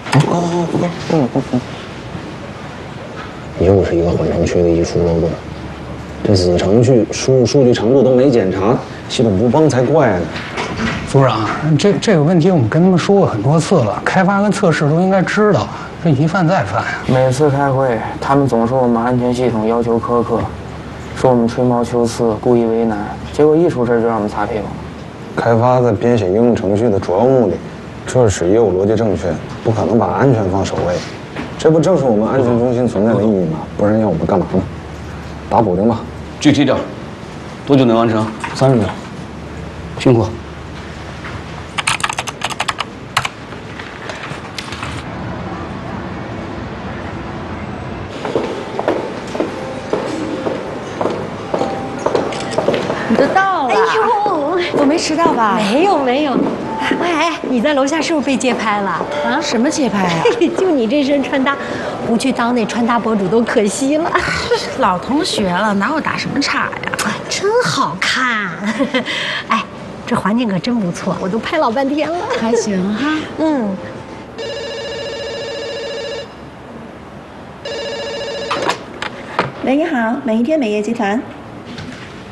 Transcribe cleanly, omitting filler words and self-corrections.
不够。又是一个缓冲区的移除漏洞，这子程序输入数据长度都没检查，系统不崩才怪呢。 组长，这个问题我们跟他们说过很多次了，开发跟测试都应该知道，这一犯再犯呀。 每次开会，他们总说我们安全系统要求苛刻，说我们吹毛求疵，故意为难，结果一出事就让我们擦屁股。 开发在编写应用程序的主要目的，就是使业务逻辑正确，不可能把安全放首位。这不正是我们安全中心存在的意义吗？不然要我们干嘛呢？打补丁吧。 具体点，多久能完成 ？30秒。 辛苦。 你都到了。 哎呦， 我没迟到吧？ 没有。哎，你在楼下是不是被街拍了？啊？ 什么街拍啊？ 就你这身穿搭，不去当那穿搭博主都可惜了。 老同学了，哪有打什么岔呀？ 真好看。哎，这环境可真不错，我都拍老半天了。 还行哈。 嗯。 喂，你好，美一天美业集团。